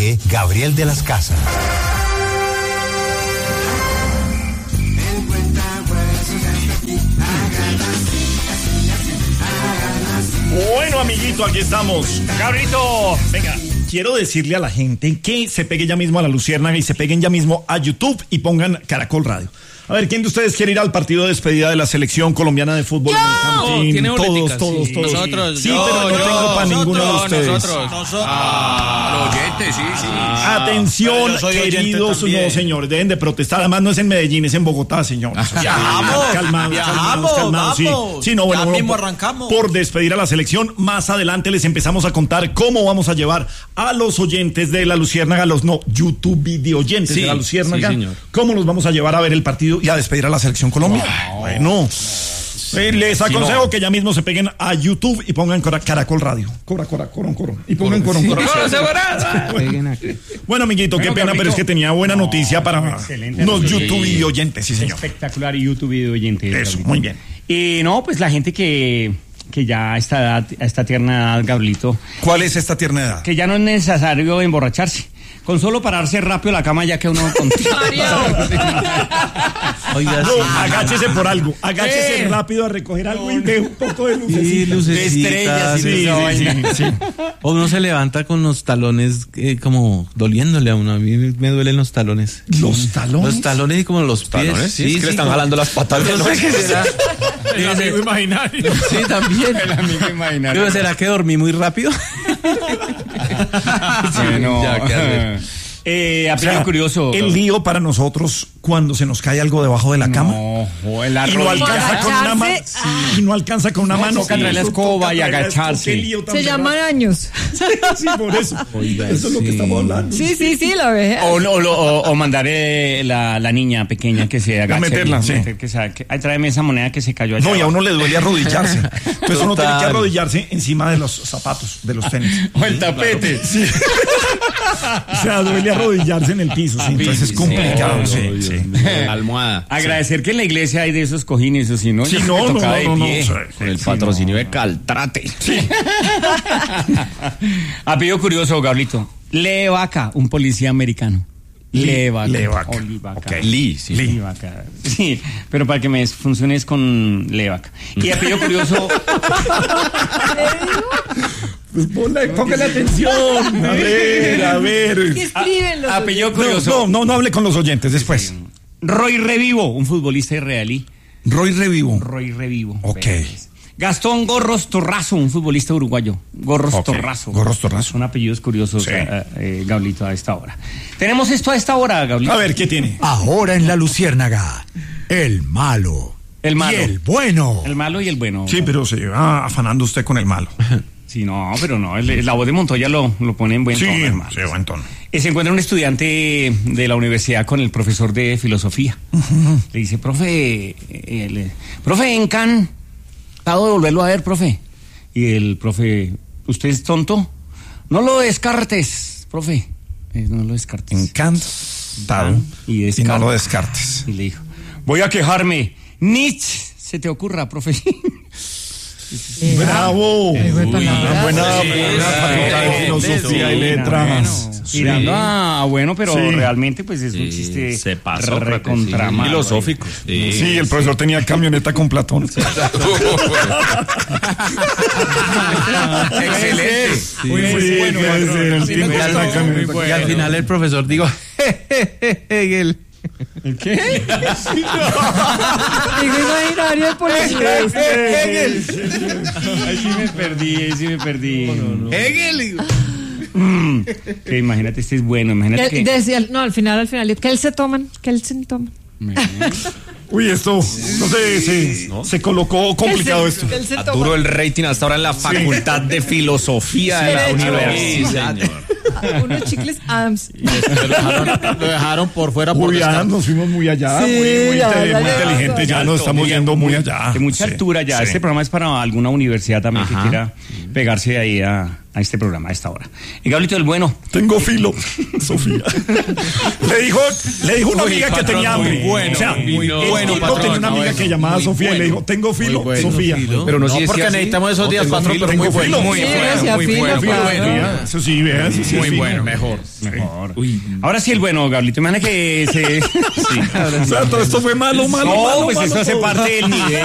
dirige Gabriel de las Casas. Bueno, amiguito, aquí estamos. Gabrielito, venga. Quiero decirle a la gente que se pegue ya mismo a La Luciérnaga y se peguen ya mismo a YouTube y pongan Caracol Radio. A ver, ¿quién de ustedes quiere ir al partido de despedida de la selección colombiana de fútbol? ¿Tiene boleticas? Todos. Nosotros. Sí, pero no tengo para ninguno de ustedes. Nosotros. Los oyentes, sí. Atención, queridos, no, señores, deben de protestar. Además, no es en Medellín, es en Bogotá, señores. Calmados. Sí, no, bueno, mismo arrancamos. Por despedir a la selección, más adelante les empezamos a contar cómo vamos a llevar a los oyentes de La Luciérnaga, los no YouTube video oyentes de La Luciérnaga, cómo los vamos a llevar a ver el partido y a despedir a la selección Colombia. Bueno, les aconsejo que ya mismo se peguen a YouTube y pongan Caracol Radio. Coro. Y pongan coro. Bueno, amiguito, qué pena, pero es que tenía buena noticia para los YouTube video oyentes, sí, señor. Espectacular YouTube video oyentes. Eso, muy bien. Y no, pues la gente que ya a esta tierna edad, Gabrielito. ¿Cuál es esta tierna edad? Que ya no es necesario emborracharse. Con solo pararse rápido la cama ya que uno Oiga, no, agáchese por algo. Agáchese rápido a recoger algo y de un poco de lucecitas. De estrellas. Sí. O uno se levanta con los talones como doliéndole a uno. A mí me duelen los talones. ¿Los talones? Los talones y como los pies. ¿Talones? Sí, es que le están jalando las patas. No sé qué será. El amigo imaginario. Sí, también. El amigo imaginario. ¿Será que dormí muy rápido? Bueno, ya, ¿qué hacer? Apellido curioso. El lío para nosotros cuando se nos cae algo debajo de la cama. Y no alcanza con una mano. Y no alcanza con una mano. Toca traer la escoba y agacharse. Se llaman años. Sí, por eso. Oiga, eso es lo que estamos hablando. Sí, la vejez. O mandar la niña pequeña que se agache. Meterla, sí. Tráeme esa moneda que se cayó allá. No, y a uno le duele arrodillarse. Entonces uno tiene que arrodillarse encima de los zapatos, de los tenis. O el tapete. Sí. O sea, duele arrodillarse en el piso, sí. Entonces es complicado, sí. Almohada. Agradecer que en la iglesia hay de esos cojines, o si no, sí, no. Con el patrocinio de Caltrate. Sí. Apellido curioso, Gablito. Lee Vaca, un policía americano. Lee Vaca. Okay. Lee. Vaca. Sí, pero para que me funcione es con Lee Vaca. Y apellido curioso. Pues póngale atención. A ver. ¿Qué escriben los apellido curioso. No hable con los oyentes después. Roy Revivo, un futbolista israelí. Roy Revivo. Ok. Gastón Gorros Torrazo, un futbolista uruguayo. Gorros Torrazo. Son apellidos curiosos, sí. Gablito, a esta hora. Tenemos esto a esta hora, Gablito. A ver, ¿qué tiene? Ahora en La Luciérnaga, el malo. Y el bueno. El malo y el bueno. Sí, pero se va afanando usted con el malo. Sí, no, pero no. La voz de Montoya lo pone en buen tono, hermano. Sí, buen tono. Se encuentra un estudiante de la universidad con el profesor de filosofía. Uh-huh. Le dice, profe, en Kant, ¿puedo volverlo a ver, profe? Y el profe, ¿usted es tonto? No lo descartes, profe. No lo descartes. En Kant, y no lo descartes. Y le dijo, voy a quejarme. Nietzsche, se te ocurra, profe. ¡Bravo! Buena facultad de filosofía y letras. Bueno, pero realmente pues es un chiste. Se pasó filosófico. Sí, el profesor tenía camioneta con Platón. Excelente. Y al final el profesor dijo, Hegel. ¿El qué? Digo imaginario el policía. Ahí sí me perdí. No. Hegel. Que imagínate, este es bueno. Imagínate que... Decía, al final, que él se toman. Uy, esto se colocó complicado esto. Duro el rating hasta ahora en la facultad de filosofía de la universidad. Unos chicles AMS. Lo dejaron por fuera. Nos fuimos muy allá, muy inteligentes, ya nos estamos yendo muy allá. De mucha altura ya. Este programa es para alguna universidad también que quiera pegarse ahí a a este programa, a esta hora. Y Gablito el bueno. Tengo filo, Sofía. le dijo una amiga que tenía hambre. Bueno, o sea, muy bueno, tenía patrón. una amiga que llamaba Sofía y le dijo, tengo filo, Sofía. Pero no, no, sí porque decía necesitamos esos días, tengo patrón, filo, pero muy tengo bueno. filo. Muy Sí, bueno, decía muy filo, bueno. claro. Eso sí, vea, eso sí. Muy sí. bueno, mejor. Ahora sí el bueno, Gablito. Imagina que se... O sea, todo esto fue malo. No, pues eso hace parte del nivel.